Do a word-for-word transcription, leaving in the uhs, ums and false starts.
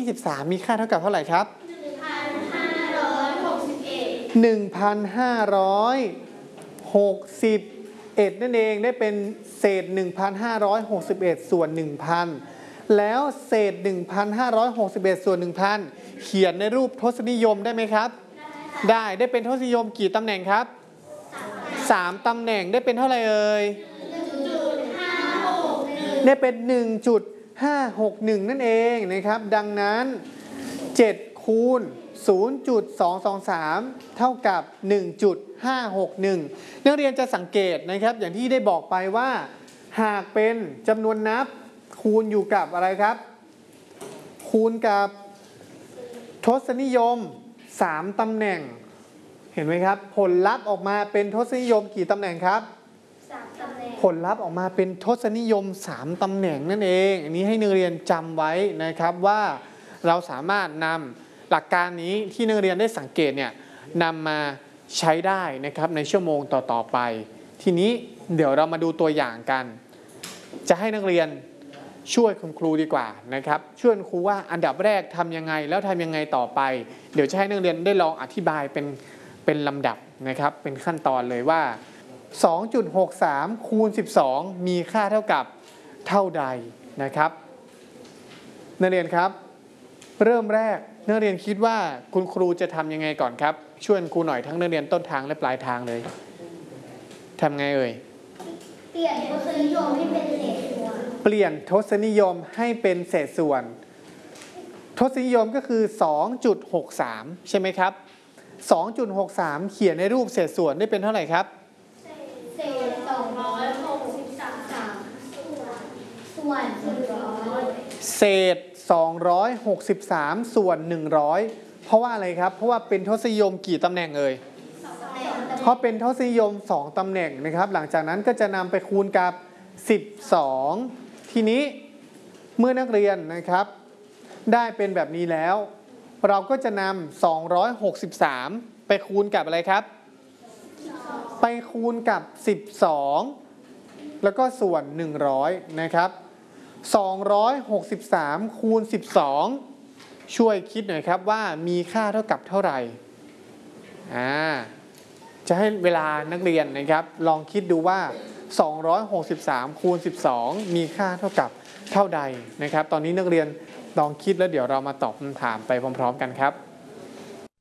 ยี่สิบสามมีค่าเท่ากับเท่าไหร่ครับหนึ่งพันห้าร้อยหกสิบเอ็ดหนึ่งพันห้าร้อยหกสิบเอ็ดนั่นเองได้เป็นเศษ หนึ่งพันห้าร้อยหกสิบเอ็ด ส่วน หนึ่งพัน แล้วเศษ หนึ่งพันห้าร้อยหกสิบเอ็ด ส่วน หนึ่งพัน เขียนในรูปทศนิยมได้ไหมครับได้ได้เป็นทศนิยมกี่ตำแหน่งครับสามตำแหน่งได้เป็นเท่าไหร่เอ่ยได้เป็น หนึ่งจุดห้าหกหนึ่ง นั่นเองนะครับดังนั้นเจ็ดคูณ ศูนย์จุดสองสองสาม เท่ากับ หนึ่งจุดห้าหกหนึ่ง นักเรียนจะสังเกตนะครับอย่างที่ได้บอกไปว่าหากเป็นจำนวนนับคูณอยู่กับอะไรครับคูณกับทศนิยมสามตำแหน่งเห็นไหมครับผลลัพธ์ออกมาเป็นทศนิยมกี่ตำแหน่งครับสามตำแหน่งผลลัพธ์ออกมาเป็นทศนิยมสามตำแหน่งนั่นเองอันนี้ให้นักเรียนจำไว้นะครับว่าเราสามารถนำหลักการนี้ที่นักเรียนได้สังเกตเนี่ยนำมาใช้ได้นะครับในชั่วโมงต่อๆไปทีนี้เดี๋ยวเรามาดูตัวอย่างกันจะให้นักเรียนช่วยคุณครูดีกว่านะครับช่วยครูว่าอันดับแรกทำยังไงแล้วทำยังไงต่อไปเดี๋ยวจะให้นักเรียนได้ลองอธิบายเป็นเป็นลำดับนะครับเป็นขั้นตอนเลยว่า สองจุดหกสาม คูณ สิบสอง มีค่าเท่ากับเท่าใดนะครับนักเรียนครับเริ่มแรกนักเรียนคิดว่าคุณครูจะทำยังไงก่อนครับช่วยครูหน่อยทั้งนักเรียนต้นทางและปลายทางเลยทำไงเอ่ยเปลี่ยนทศนิยมให้เป็นเศษส่วนเปลี่ยนทศนิยมให้เป็นเศษส่วนทศนิยมก็คือ สองจุดหกสาม ใช่ไหมครับ สองจุดหกสาม เขียนในรูปเศษส่วนได้เป็นเท่าไหร่ครับเศษสองร้อยหกสิบสามส่วนหนึ่งร้อยเศษสองร้อยหกสิบสามส่วนหนึ่งร้อยเพราะว่าอะไรครับเพราะว่าเป็นทศนิยมกี่ตำแหน่งเอ่ยเพราะเป็นทศนิยมสองตำแหน่งนะครับหลังจากนั้นก็จะนำไปคูณกับสิบสองทีนี้เมื่อนักเรียนนะครับได้เป็นแบบนี้แล้วเราก็จะนำสองร้อยหกสิบสามไปคูณกับอะไรครับไปคูณกับสิบสองแล้วก็ส่วนหนึ่งร้อยนะครับสองร้อยหกสิบสามคูณสิบสองช่วยคิดหน่อยครับว่ามีค่าเท่ากับเท่าไหร่อ่าจะให้เวลานักเรียนนะครับลองคิดดูว่าสองร้อยหกสิบสามคูณสิบสองมีค่าเท่ากับเท่าใดนะครับตอนนี้นักเรียนลองคิดแล้วเดี๋ยวเรามาตอบคำถามไปพร้อมๆกันครับ